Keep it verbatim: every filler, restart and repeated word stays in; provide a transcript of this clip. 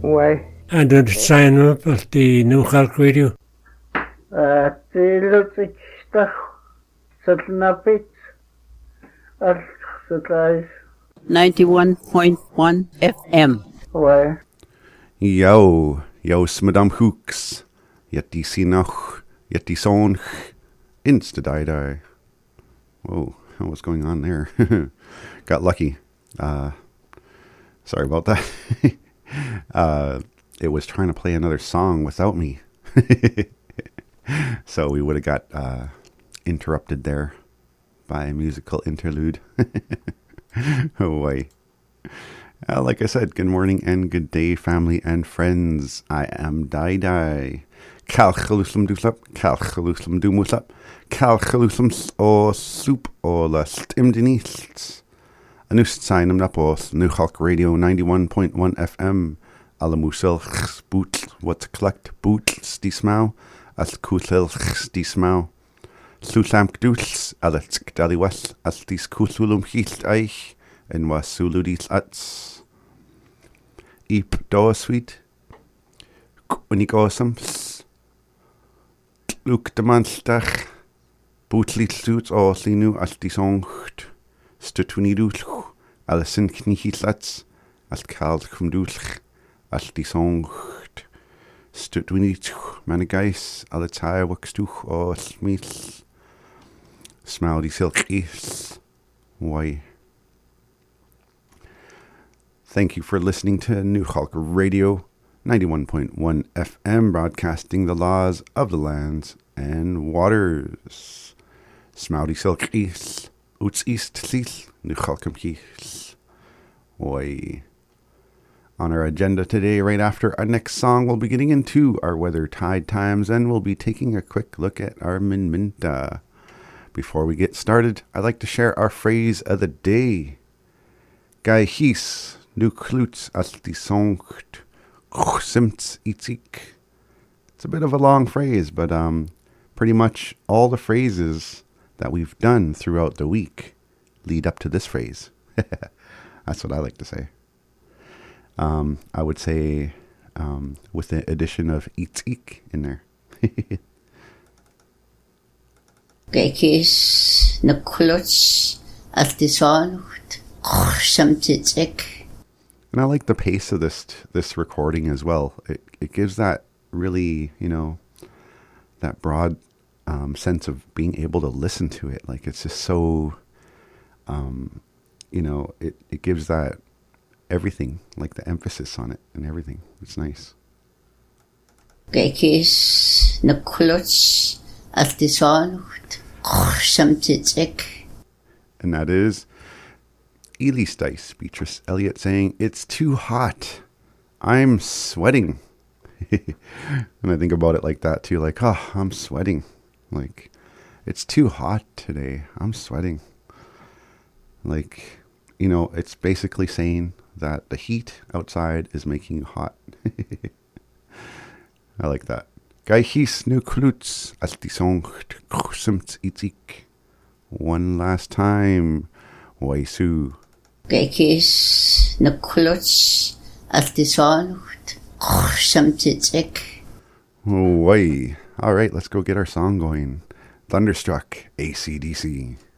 Why? And did sign up at the New Halk Radio? Uh, the Lutzig Satnapit at the ninety-one point one F M. Why? Yo, yo, Madame Hooks. Yet die sie noch, yet die sonch, insta die die. Whoa, what's going on there? Got lucky. Uh, sorry about that. uh, it was trying to play another song without me. So we would have got uh, interrupted there by a musical interlude. Oh, wait. Uh, like I said, good morning and good day, family and friends. I am Dai Dai. Cal Chaluslam Duslap, Cal Chaluslam Dumuslap, Cal Chaluslam o Soup o la Stimdinist. A new sign of Napos, New Halk Radio ninety-one point one F M. Alamusel Boot, what's collect boots, dismau, as Kusel dismau. Susam Gdus, Aletsk Daliwas, as dis Kusulum Hist Eich, and was Suludis Ats. Eep Doa Sweet, Unigosams. Luke de Manstach, Bootlit Suits or Sinu as die Songt, Stutuniduch, Alison Knihislats, as Karl Kumduch, as die Songt, Stutuniduch, Managais, Alatai Waxtuch or Smith, Smiley Silk East, why? Thank you for listening to New Halk Radio. ninety-one point one F M, broadcasting the laws of the lands and waters. Smouty Silk East, Oots East Seas, New Halkom Keys. Oi. On our agenda today, right after our next song, we'll be getting into our weather tide times and we'll be taking a quick look at our Min Minta. Before we get started, I'd like to share our phrase of the day. Gai his, nu kluts as die songt. It's a bit of a long phrase, but um, pretty much all the phrases that we've done throughout the week lead up to this phrase. That's what I like to say. Um, I would say um, with the addition of itzik in there. Gekis na kluts as die songt. And I like the pace of this this recording as well. It it gives that really, you know, that broad um, sense of being able to listen to it. Like it's just so, um, you know, it, it gives that everything, like the emphasis on it and everything. It's nice. And that is Elise Dice, Beatrice Elliott saying, it's too hot. I'm sweating. And I think about it like that too. Like, oh, I'm sweating. Like, it's too hot today. I'm sweating. Like, you know, it's basically saying that the heat outside is making you hot. I like that. Gai his nu kluts as die songt krusemt itik. One last time. Waisu. Gekis na kluts as die songt krusemt itik. Way. All right, let's go get our song going. Thunderstruck, A C D C.